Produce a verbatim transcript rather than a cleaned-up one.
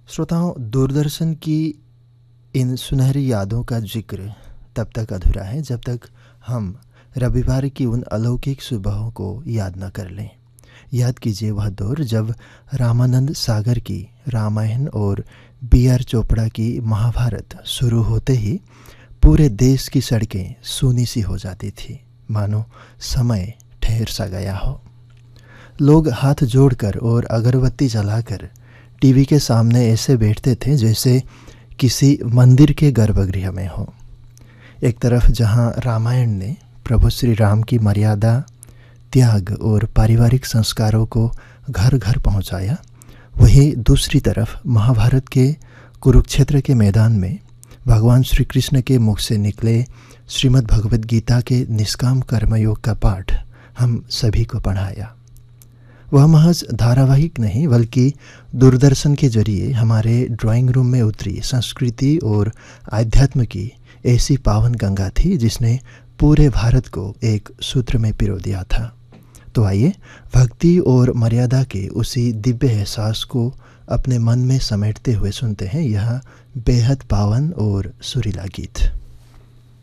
श्रोताओं, दूरदर्शन की इन सुनहरी यादों का जिक्र तब तक अधूरा है जब तक हम रविवार की उन अलौकिक सुबहों को याद न कर लें। याद कीजिए वह दौर जब रामानंद सागर की रामायण और बी आर चोपड़ा की महाभारत शुरू होते ही पूरे देश की सड़कें सूनी सी हो जाती थी, मानो समय ठहर सा गया हो। लोग हाथ जोड़कर और अगरबत्ती जलाकर टीवी के सामने ऐसे बैठते थे जैसे किसी मंदिर के गर्भगृह में हो। एक तरफ जहां रामायण ने प्रभु श्री राम की मर्यादा, त्याग और पारिवारिक संस्कारों को घर घर पहुंचाया, वहीं दूसरी तरफ महाभारत के कुरुक्षेत्र के मैदान में भगवान श्री कृष्ण के मुख से निकले श्रीमद् भगवद गीता के निष्काम कर्मयोग का पाठ हम सभी को पढ़ाया। वह महज धारावाहिक नहीं बल्कि दूरदर्शन के जरिए हमारे ड्राइंग रूम में उतरी संस्कृति और आध्यात्म की ऐसी पावन गंगा थी जिसने पूरे भारत को एक सूत्र में पिरो दिया था। तो आइए भक्ति और मर्यादा के उसी दिव्य एहसास को अपने मन में समेटते हुए सुनते हैं यह बेहद पावन और सुरीला गीत।